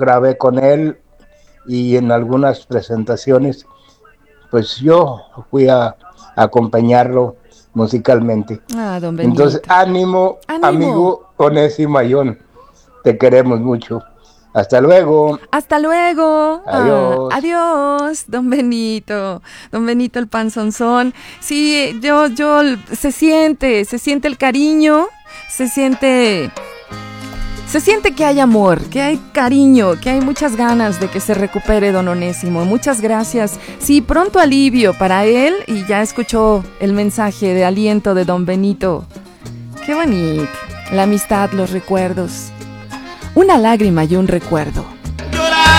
grabé con él y en algunas presentaciones, pues yo fui a acompañarlo musicalmente. Ah, don Entonces, Benito. ánimo, ¡Ánimo! amigo Onésimo Ayón, te queremos mucho. Hasta luego, Hasta luego. Ah, adiós. adiós, don Benito. Don Benito el panzonzón. Sí, se siente el cariño, se siente que hay amor, que hay cariño, que hay muchas ganas de que se recupere don Onésimo. Muchas gracias. Sí, pronto alivio para él y ya escuchó el mensaje de aliento de don Benito. Qué bonito. La amistad, los recuerdos. Una lágrima y un recuerdo.